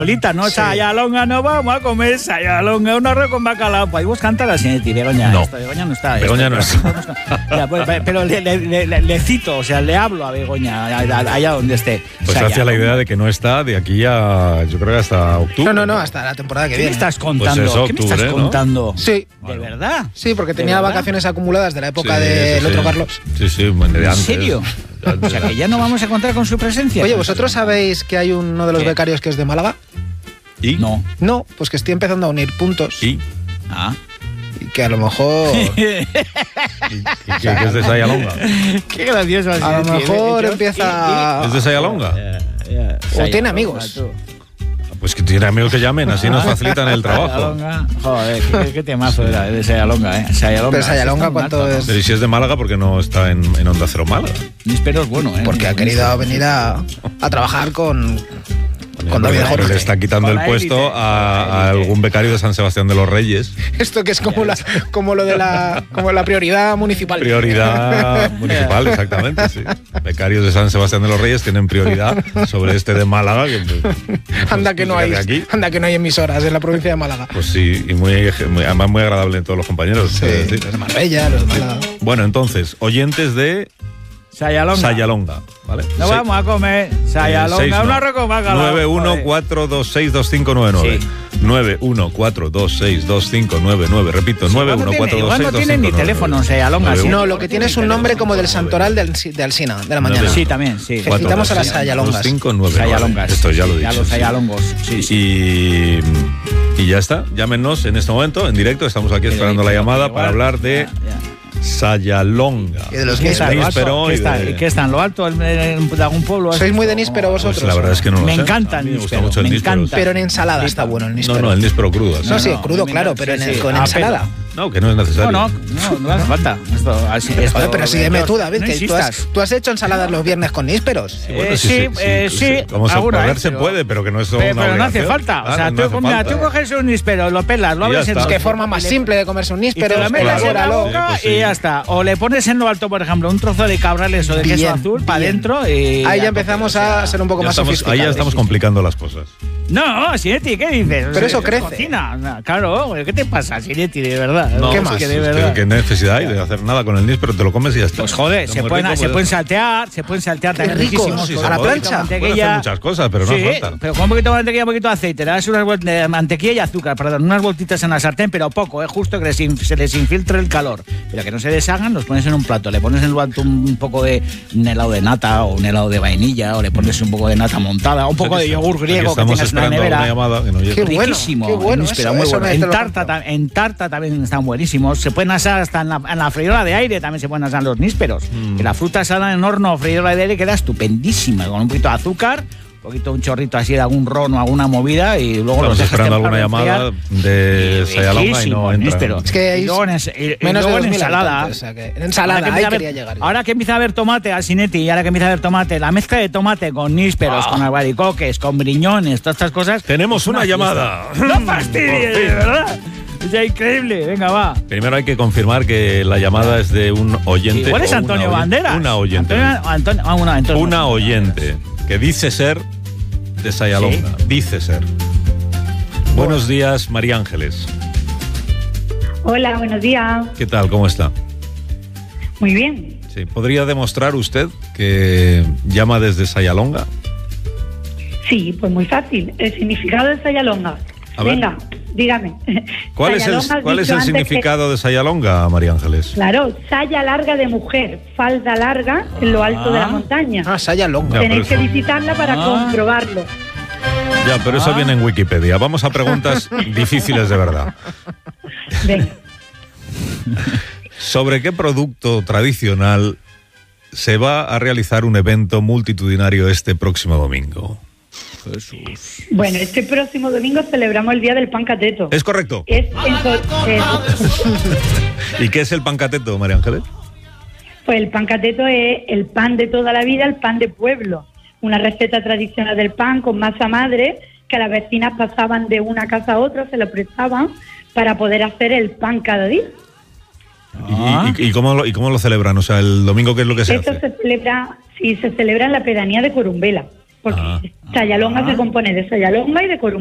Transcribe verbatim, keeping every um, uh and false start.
Solita, ¿no? Sí. Sayalonga, no vamos a comer sayalonga, un arroz con bacalao. Pues vos cantas la Sinetti, Begoña. No. Esta, Begoña no está. Begoña no está. Ya, pues, pero le, le, le, le cito, o sea, le hablo a Begoña, allá donde esté. Pues hacia la idea de que no está de aquí a, yo creo que hasta octubre. No, no, no, hasta la temporada que ¿Qué viene. me estás contando? Pues eso, ¿Qué octubre, me estás ¿no? contando? Sí. ¿De bueno. verdad? Sí, porque tenía ¿De vacaciones acumuladas de la época Sí, del sí, otro sí. Carlos. Sí, sí, bueno, de ¿En antes. serio? O sea, que ya no vamos a contar con su presencia. Oye, ¿vosotros sabéis que hay uno de los ¿Qué? becarios que es de Málaga? ¿Y? No. No, pues que estoy empezando a unir puntos. ¿Y? Ah. Y que a lo mejor... ¿Y, y qué, qué es de Sayalonga? Qué gracioso. A lo mejor empieza... ¿Es de Sayalonga? O tiene amigos. Pues que tiene amigos que llamen, así nos facilitan el trabajo. Joder, qué, qué temazo era de Sayalonga, ¿eh? Sayalonga. Pero Sayalonga, ¿cuánto es? Pero ¿y si es de Málaga, porque no está en, en Onda Cero Málaga? Pero es bueno, ¿eh? Porque ha querido venir a, a trabajar con... Con David Pero Jorge. le está quitando Con el la puesto élite, a, con la a élite. algún becario de San Sebastián de los Reyes. Esto que es como, la, como lo de la, como la prioridad municipal. Prioridad municipal, exactamente, sí. Becarios de San Sebastián de los Reyes tienen prioridad sobre este de Málaga. Que, pues, Anda que no hay, de aquí. anda que no hay emisoras en la provincia de Málaga. Pues sí, y muy, muy, además muy agradable en todos los compañeros. Sí, eh, sí. los de Marbella, los de Málaga. Bueno, entonces, oyentes de Sayalonga. Sayalonga, ¿vale? No Se- vamos a comer Sayalonga, Eh, seis, un no. arroz con bacalao. nueve uno cuatro dos seis dos cinco nueve nueve. Sí. nueve uno cuatro dos seis dos cinco nueve nueve. Repito, nueve uno cuatro dos seis dos cinco nueve nueve. Igual no tienen ni teléfono Sayalonga. nueve uno. No, lo que tiene es un nombre como del santoral de, Alsi- de Alsina, de la mañana. Sí, también, sí. Felicitamos a las Sayalongas. dos cinco nueve nueve. Sayalongas. Esto ya lo he dicho. Ya los sí. Sayalongos. Sí, sí. Y, y ya está. Llámenos en este momento, en directo. Estamos aquí esperando la llamada Igual, para hablar de ya, ya. Sayalonga. Y de los ¿Qué que está, de en lo alto? níspero ¿Qué y está, de- ¿Qué está en lo alto en- en- de algún pueblo? ¿Sois muy de níspero Pues vosotros? la verdad es que no lo Me sé. encanta A el mí me gusta níspero, mucho el me níspero. encanta. Pero en ensalada está bueno el níspero. No, no, el níspero crudo. así. No, sí, no, crudo, me claro, encanta, pero en sí, el- sí, con a ensalada. No, que no es necesario. No, no, no, no hace falta. Esto, así, esto, Joder, pero sígueme tú, David, no que tú has, insistas. tú has hecho ensaladas los viernes con nísperos. Bueno, Eh, sí, eh, sí, Como se alguna, poder eh, se pero- puede, pero que no es Pero, una pero no hace obligación. falta. O Claro, sea, no tú, hace mira, falta. tú coges un níspero, lo pelas, lo Y ya abres en está. Qué forma más y le- simple de comerse un Y te níspero. lo metes claro. en la Elabóralo. boca Sí, pues sí. y ya está. O le pones en lo alto, por ejemplo, un trozo de cabrales o de queso Bien, azul para bien. adentro y... Ahí ya a empezamos tope, o sea, a ser un poco Ya más estamos- sofisticados. ahí ya estamos complicando las cosas. No, Sinetti, ¿qué dices? Pero eso Es crece. Cocina. No, claro, ¿qué te pasa, Sinetti, de verdad? No, ¿Qué pues más? es Que de que- verdad. que necesidad hay de hacer nada con el níspero, pero te lo comes y ya está. Pues joder, Está se muy pueden, rico, se pues- pueden saltear, se pueden saltear también rico, riquísimos. sí, con se a la un puede. poquito de plancha. Pueden mantequilla. hacer muchas cosas, pero no Sí, faltan. pero con un poquito de mantequilla, un poquito de aceite, le das unas vuelt- de mantequilla y azúcar, perdón, unas vueltitas en la sartén, pero poco, es justo que les in- se les infiltre el calor, pero que no se deshagan, los pones en un plato, le pones en lo alto un, un poco de un helado de nata o un helado de vainilla, o le pones un poco de nata montada, un poco de yogur Aquí griego que estamos tengas en la esperando nevera. una llamada que no llega. Qué bueno, Riquísimo, qué bueno, en níspero, eso- muy eso bueno. me- En te lo tarta, compro. ta- en tarta también están buenísimos. Se pueden asar hasta en la, en la freidora de aire, también se pueden asar los nísperos. Mm. Que la fruta asada en horno o freidora de aire queda estupendísima, con un poquito de azúcar, un poquito, un chorrito así de algún ron o alguna movida y luego Estamos los dejas esperando templar, alguna llamada enfriar. de Y Sayalonga y riquísimo, no entra. níspero. Es que hay Y luego en, ens- y- y menos de luego en dos mil ensalada. habitantes, o sea que en ensalada, Ahora que ahí empieza a quería haber- llegar yo. Ahora que empieza a haber tomate al Sinetti y ahora que empieza a haber tomate, la mezcla de tomate con nísperos, con albaricoques, con briñones, todas estas cosas. Tenemos es una fiesta. llamada. ¡No Por fastidies, fin. de verdad! Es ya increíble, venga, va. Primero hay que confirmar que la llamada es de un oyente. Igual es o una Antonio oyen- Banderas. Una oyente. Antonio, Antonio, ah, una, entonces- Una oyente que dice ser de Sayalonga. Dice ser. Buenos días, María Ángeles. Hola, buenos días. ¿Qué tal? ¿Cómo está? Muy bien. Sí. ¿Podría demostrar usted que llama desde Sayalonga? Sí, pues muy fácil. El significado de Sayalonga. A ver. Venga, dígame. ¿Cuál es el, Sayalonga has cuál es dicho el antes significado de Sayalonga, María Ángeles? que- claro, saya larga de mujer, falda larga en lo alto de la Ah. montaña. Ah, Sayalonga. Ya, Tenéis pero que eso- visitarla para Ah. comprobarlo. Ya, pero eso Ah. viene en Wikipedia. Vamos a preguntas difíciles de verdad. Venga. ¿Sobre qué producto tradicional se va a realizar un evento multitudinario este próximo domingo? Jesús. Bueno, este próximo domingo celebramos el Día del Pan Cateto. ¿Es correcto? Es en so- es- ¿Y qué es el pancateto, María Ángeles? pues el pan cateto es el pan de toda la vida, el pan de pueblo. Una receta tradicional del pan con masa madre que las vecinas pasaban de una casa a otra, se lo prestaban para poder hacer el pan cada día. ¿Y, Ah. y- y cómo lo, ¿Y cómo lo celebran? O sea, el domingo, ¿qué es lo que se Esto hace? se celebra, sí, se celebra en la pedanía de Corumbela. Porque Ah. sayalonga Ah. se compone de sayalonga y de corumbe.